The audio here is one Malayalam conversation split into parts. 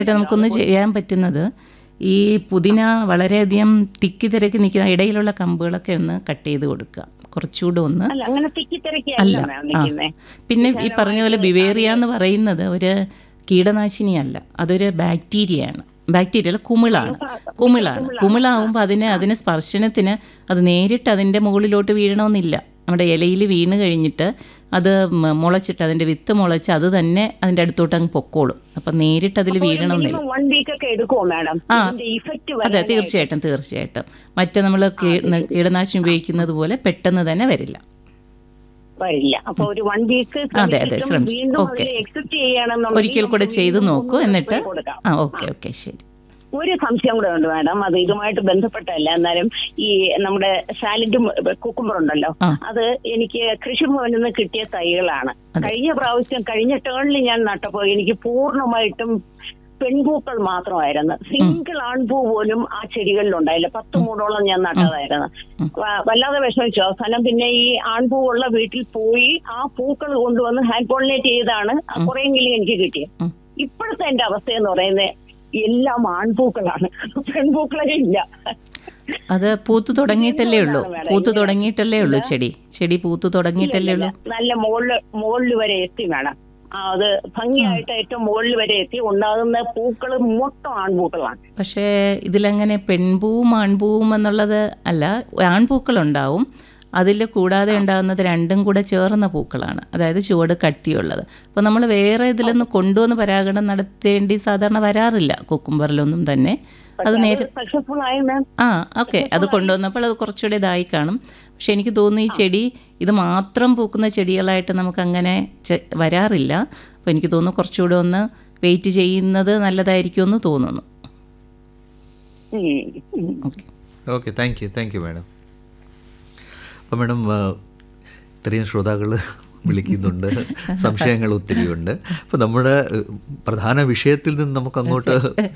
നമുക്കൊന്ന് ചെയ്യാൻ പറ്റുന്നത് ഈ പുതിന വളരെയധികം തിക്കി തിരക്കി നിൽക്കുന്ന ഇടയിലുള്ള കമ്പുകളൊക്കെ ഒന്ന് കട്ട് ചെയ്ത് കൊടുക്കുക, കുറച്ചുകൂടെ ഒന്ന്. അല്ല, അങ്ങനെ തിക്കിത്തിരക്കിയല്ല അല്ല, മാം നിൽക്കുന്നേ. പിന്നെ ഈ പറഞ്ഞ പോലെ ബിവേറിയ എന്ന് പറയുന്നത് ഒരു കീടനാശിനിയല്ല, അതൊരു ബാക്ടീരിയയാണ്. ബാക്ടീരിയ അല്ല, കുമിളാണ്. കുമിളാവുമ്പോൾ അതിന് സ്പർശനത്തിന് അത് നേരിട്ട് അതിൻ്റെ മുകളിലോട്ട് വീഴണമെന്നില്ല. നമ്മുടെ ഇലയിൽ വീണ് കഴിഞ്ഞിട്ട് അത് മുളച്ചിട്ട് അതിൻ്റെ വിത്ത് മുളച്ച് അത് തന്നെ അതിൻ്റെ അടുത്തോട്ട് അങ്ങ് പൊക്കോളും. അപ്പം നേരിട്ട് അതിൽ വീഴണമെന്നില്ല. അതെ, തീർച്ചയായിട്ടും മറ്റേ നമ്മൾ കീടനാശിനി ഉപയോഗിക്കുന്നത് പോലെ പെട്ടെന്ന് തന്നെ വരില്ല. അപ്പൊ ഒരു 1 വീക്ക് അതെ ശ്രമിച്ചു. ഓക്കെ, ഒരിക്കൽ കൂടെ ചെയ്ത് നോക്കൂ, എന്നിട്ട് ഓക്കെ ശരി. ഒരു സംശയം കൂടെ ഉണ്ട് മാഡം, അത് ഇതുമായിട്ട് ബന്ധപ്പെട്ടല്ല, എന്നാലും ഈ നമ്മുടെ സാലഡും കുക്കുംബർ ഉണ്ടല്ലോ, അത് എനിക്ക് കൃഷിഭവനിൽ നിന്ന് കിട്ടിയ തൈകളാണ്. കഴിഞ്ഞ ടേണിൽ ഞാൻ നട്ടപ്പോൾ എനിക്ക് പൂർണ്ണമായിട്ടും പെൺപൂക്കൾ മാത്രമായിരുന്നു. സിംഗിൾ ആൺപൂ പോലും ആ ചെടികളിലുണ്ടായില്ല. 10 മൂടോളം ഞാൻ നട്ടതായിരുന്നു. വല്ലാതെ വിഷമിച്ചു. അവസാനം പിന്നെ ഈ ആൺപൂവുള്ള വീട്ടിൽ പോയി ആ പൂക്കൾ കൊണ്ടുവന്ന് ഹാൻഡ് പോളിനേറ്റ് ചെയ്താണ് കുറെയെങ്കിലും എനിക്ക് കിട്ടിയത്. ഇപ്പോഴത്തെ എന്റെ അവസ്ഥയെന്ന് പറയുന്നത് എല്ലാം ആൺപൂക്കളാണ്, പെൺപൂക്കളെ ഇല്ല. അത് പൂത്തു തുടങ്ങിയിട്ടല്ലേ ഉള്ളൂ ചെടി പൂത്തു തുടങ്ങിയിട്ടല്ലേ ഉള്ളൂ. നല്ല മുകളിൽ വരെ എത്തി വേണം, അത് ഭംഗിയായിട്ട് ഏറ്റവും മുകളിൽ വരെ എത്തി. ഉണ്ടാകുന്ന പൂക്കൾ മൊത്തം ആൺപൂക്കളാണ്. പക്ഷേ ഇതിലങ്ങനെ പെൺപൂവും ആൺപൂവും എന്നുള്ളത് അല്ല, ആൺപൂക്കളുണ്ടാവും. അതിൽ കൂടാതെ ഉണ്ടാകുന്നത് രണ്ടും കൂടെ ചേർന്ന പൂക്കളാണ്, അതായത് ചുവട് കട്ടിയുള്ളത്. അപ്പോൾ നമ്മൾ വേറെ ഇതിലൊന്നും കൊണ്ടുവന്ന് പരാഗണം നടത്തേണ്ടി സാധാരണ വരാറില്ല കുക്കുംബറിലൊന്നും തന്നെ. അത് നേരെ ഓക്കെ, അത് കൊണ്ടുവന്നപ്പോൾ അത് കുറച്ചുകൂടെ ഇതായി കാണും. പക്ഷെ എനിക്ക് തോന്നുന്നു ഈ ചെടി ഇത് മാത്രം പൂക്കുന്ന ചെടികളായിട്ട് നമുക്കങ്ങനെ വരാറില്ല. അപ്പോൾ എനിക്ക് തോന്നുന്നു കുറച്ചുകൂടെ ഒന്ന് വെയിറ്റ് ചെയ്യുന്നത് നല്ലതായിരിക്കുമെന്ന് തോന്നുന്നു. Okay, thank you madam. അപ്പോൾ മാഡം, ഇത്രയും ശ്രോതാക്കൾ വിളിക്കുന്നുണ്ട്, സംശയങ്ങൾ ഒത്തിരിയുണ്ട്. അപ്പോൾ നമ്മുടെ പ്രധാന വിഷയത്തിൽ നിന്ന് നമുക്ക് അങ്ങോട്ട്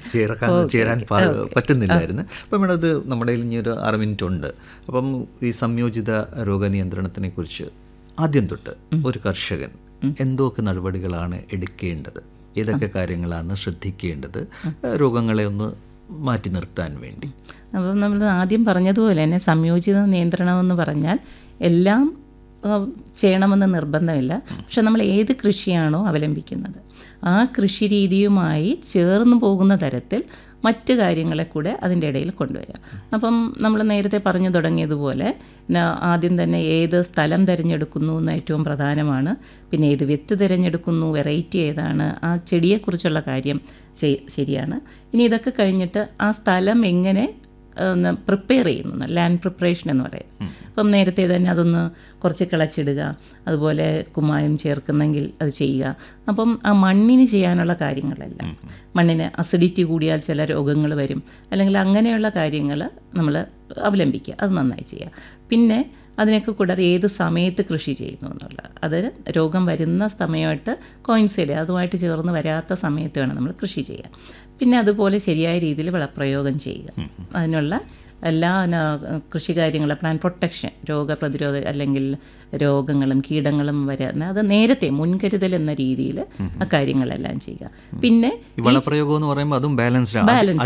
ചേരാൻ പറ്റുന്നില്ലായിരുന്നു. അപ്പോൾ മാഡം, അത് നമ്മുടെ ഇനി ഒരു 6 മിനിറ്റ് ഉണ്ട്. അപ്പം ഈ സംയോജിത രോഗനിയന്ത്രണത്തിനെ കുറിച്ച് ആദ്യം തൊട്ട് ഒരു കർഷകൻ എന്തൊക്കെ നടപടികളാണ് എടുക്കേണ്ടത്, ഏതൊക്കെ കാര്യങ്ങളാണ് ശ്രദ്ധിക്കേണ്ടത് രോഗങ്ങളെ ഒന്ന് മാറ്റി നിർത്താൻ വേണ്ടി? അപ്പം നമ്മൾ ആദ്യം പറഞ്ഞതുപോലെ തന്നെ സംയോജിത നിയന്ത്രണം എന്ന് പറഞ്ഞാൽ എല്ലാം ചെയ്യണമെന്ന് നിർബന്ധമില്ല. പക്ഷെ നമ്മൾ ഏത് കൃഷിയാണോ അവലംബിക്കുന്നത് ആ കൃഷി രീതിയുമായി ചേർന്ന് പോകുന്ന തരത്തിൽ മറ്റ് കാര്യങ്ങളെ കൂടെ അതിൻ്റെ ഇടയിൽ കൊണ്ടുവരിക. അപ്പം നമ്മൾ നേരത്തെ പറഞ്ഞു തുടങ്ങിയതുപോലെ ആദ്യം തന്നെ ഏത് സ്ഥലം തിരഞ്ഞെടുക്കുന്നു എന്ന് ഏറ്റവും പ്രധാനമാണ്. പിന്നെ ഏത് വിത്ത് തിരഞ്ഞെടുക്കുന്നു, വെറൈറ്റി ഏതാണ്, ആ ചെടിയെക്കുറിച്ചുള്ള കാര്യം ശരിയാണ്. ഇനി ഇതൊക്കെ കഴിഞ്ഞിട്ട് ആ സ്ഥലം എങ്ങനെ പ്രിപ്പയർ ചെയ്യുന്നു, ലാൻഡ് പ്രിപ്പറേഷൻ എന്ന് പറയും. അപ്പം നേരത്തെ തന്നെ അതൊന്ന് കുറച്ച് കിളച്ചിടുക, അതുപോലെ കുമ്മായം ചേർക്കുന്നെങ്കിൽ അത് ചെയ്യുക. അപ്പം ആ മണ്ണിന് ചെയ്യാനുള്ള കാര്യങ്ങളെല്ലാം, മണ്ണിന് അസിഡിറ്റി കൂടിയാൽ ചില രോഗങ്ങൾ വരും, അല്ലെങ്കിൽ അങ്ങനെയുള്ള കാര്യങ്ങൾ നമ്മൾ അവലംബിക്കുക, അത് നന്നായി ചെയ്യുക. പിന്നെ അതിനൊക്കെ കൂടാതെ ഏത് സമയത്ത് കൃഷി ചെയ്യുന്നു എന്നുള്ള, അത് രോഗം വരുന്ന സമയമായിട്ട് കോയിൻസൈഡ്, അതുമായിട്ട് ചേർന്ന് വരാത്ത സമയത്ത് വേണം നമ്മൾ കൃഷി ചെയ്യാൻ. പിന്നെ അതുപോലെ ശരിയായ രീതിയിൽ വളപ്രയോഗം ചെയ്യുക. അതിനുള്ള എല്ലാ കൃഷി കാര്യങ്ങൾ, പ്ലാന്റ് പ്രൊട്ടക്ഷൻ, രോഗപ്രതിരോധ അല്ലെങ്കിൽ രോഗങ്ങളും കീടങ്ങളും വരുന്ന അത് നേരത്തെ മുൻകരുതൽ എന്ന രീതിയിൽ ആ കാര്യങ്ങളെല്ലാം ചെയ്യുക. പിന്നെ വളപ്രയോഗം എന്ന് പറയുമ്പോൾ അതും ബാലൻസ്,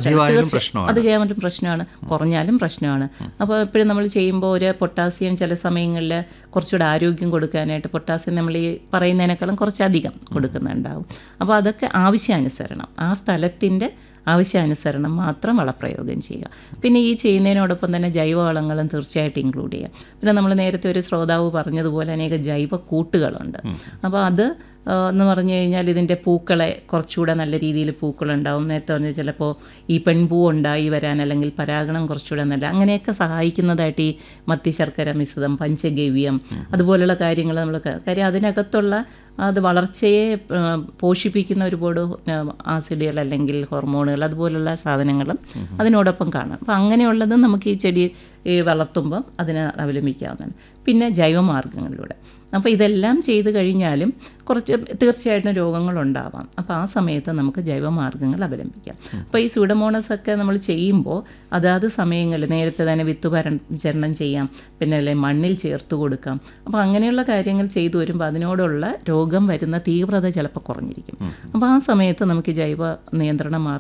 അത് കേവലം പ്രശ്നമാണ്, കുറഞ്ഞാലും പ്രശ്നമാണ്. അപ്പോൾ എപ്പോഴും നമ്മൾ ചെയ്യുമ്പോൾ ഒരു പൊട്ടാസ്യം ചില സമയങ്ങളിൽ കുറച്ചുകൂടെ ആരോഗ്യം കൊടുക്കാനായിട്ട് പൊട്ടാസ്യം നമ്മൾ ഈ പറയുന്നതിനേക്കാളും കുറച്ചധികം കൊടുക്കുന്നുണ്ടാവും. അപ്പോൾ അതൊക്കെ ആവശ്യാനുസരണം, ആ സ്ഥലത്തിൻ്റെ ആവശ്യാനുസരണം മാത്രം വളപ്രയോഗം ചെയ്യുക. പിന്നെ ഈ ചെയ്യുന്നതിനോടൊപ്പം തന്നെ ജൈവവളങ്ങളും തീർച്ചയായിട്ടും ഇൻക്ലൂഡ് ചെയ്യുക. പിന്നെ നമ്മൾ നേരത്തെ ഒരു ശ്രോതാവ് പറഞ്ഞതുപോലെ അനേക ജൈവ കൂട്ടുകളുണ്ട്. അപ്പോൾ അത് എന്ന് പറഞ്ഞു കഴിഞ്ഞാൽ ഇതിൻ്റെ പൂക്കളെ കുറച്ചുകൂടെ നല്ല രീതിയിൽ പൂക്കളുണ്ടാവും. നേരത്തെ പറഞ്ഞാൽ ചിലപ്പോൾ ഈ പെൺപൂ ഉണ്ടായി വരാൻ അല്ലെങ്കിൽ പരാഗണം കുറച്ചുകൂടെ നല്ല അങ്ങനെയൊക്കെ സഹായിക്കുന്നതായിട്ട് ഈ മത്തി ശർക്കര മിശ്രിതം, പഞ്ചഗവ്യം, അതുപോലുള്ള കാര്യങ്ങൾ നമ്മൾ കാര്യം അതിനകത്തുള്ള അത് വളർച്ചയെ പോഷിപ്പിക്കുന്ന ഒരുപാട് ആസിഡുകൾ അല്ലെങ്കിൽ ഹോർമോണുകൾ അതുപോലുള്ള സാധനങ്ങളും അതിനോടൊപ്പം കാണാം. അപ്പോൾ അങ്ങനെയുള്ളതും നമുക്ക് ഈ ചെടി വളർത്തുമ്പം അതിനെ അവലംബിക്കാവുന്നതാണ്. പിന്നെ ജൈവമാർഗ്ഗങ്ങളിലൂടെ, അപ്പോൾ ഇതെല്ലാം ചെയ്ത് കഴിഞ്ഞാലും കുറച്ച് തീർച്ചയായിട്ടും രോഗങ്ങളുണ്ടാവാം. അപ്പോൾ ആ സമയത്ത് നമുക്ക് ജൈവമാർഗ്ഗങ്ങൾ അവലംബിക്കാം. അപ്പോൾ ഈ സ്യൂഡോമോണസ് ഒക്കെ നമ്മൾ ചെയ്യുമ്പോൾ അതാത് സമയങ്ങളിൽ നേരത്തെ തന്നെ വിത്ത് പരിചരണം ചെയ്യാം, പിന്നെ അല്ലെങ്കിൽ മണ്ണിൽ ചേർത്ത് കൊടുക്കാം. അപ്പോൾ അങ്ങനെയുള്ള കാര്യങ്ങൾ ചെയ്തു വരുമ്പോൾ അതിനോടുള്ള രോഗ രോഗം വരുന്ന തീവ്രത ചിലപ്പോൾ കുറഞ്ഞിരിക്കും. അപ്പോൾ ആ സമയത്ത് നമുക്ക് ജൈവ നിയന്ത്രണ മാർഗ്ഗം